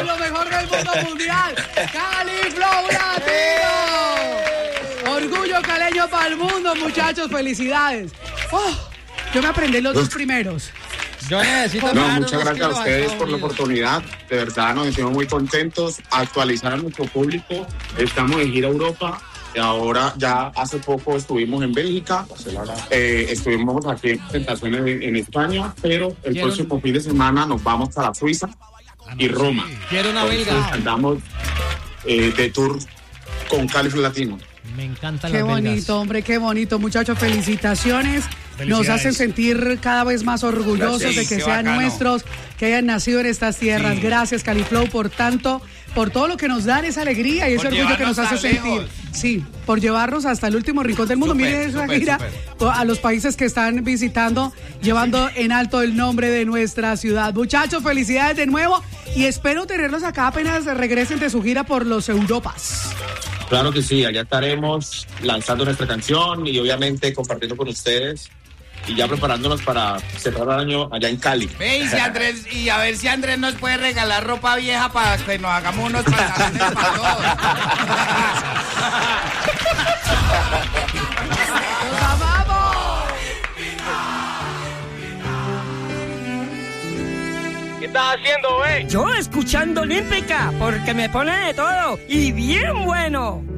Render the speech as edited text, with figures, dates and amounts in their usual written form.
somos lo mejor del mundo mundial. Cali Flow Latino. Orgullo caleño para el mundo, muchachos. Felicidades. Yo me aprendí los dos primeros. Yo necesito muchas gracias a ustedes por la oportunidad. De verdad nos sentimos muy contentos. Actualizar a nuestro público. Estamos en gira a Europa. Y ahora ya hace poco estuvimos en Bélgica. Estuvimos aquí en presentaciones en España. Pero el próximo fin de semana nos vamos para Suiza y Roma. Quiero una belga. Andamos de tour con Cali Flow Latino. Me encanta Qué las bonito, belgas. hombre, qué bonito, muchachos. Felicitaciones. Nos hacen sentir cada vez más orgullosos de que sean nuestros, que hayan nacido en estas tierras. Gracias, Cali Flow, por todo lo que nos dan, esa alegría y ese orgullo que nos hace sentir. Sí, por llevarnos hasta el último rincón del mundo. Miren esa gira a los países que están visitando, llevando en alto el nombre de nuestra ciudad. Muchachos, felicidades de nuevo y espero tenerlos acá apenas regresen de su gira por los Europas. Claro que sí, allá estaremos lanzando nuestra canción y obviamente compartiendo con ustedes y ya preparándonos para cerrar el año allá en Cali. Ve, y a ver si Andrés nos puede regalar ropa vieja para que nos hagamos unos pantalones para todos. ¡Los amamos! ¿Qué estás haciendo, Yo escuchando Olímpica, porque me pone de todo y bien bueno.